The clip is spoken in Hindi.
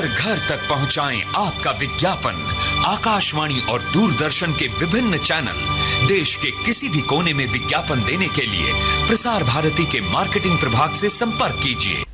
घर घर तक पहुंचाएं आपका विज्ञापन। आकाशवाणी और दूरदर्शन के विभिन्न चैनल देश के किसी भी कोने में विज्ञापन देने के लिए प्रसार भारती के मार्केटिंग प्रभाग से संपर्क कीजिए।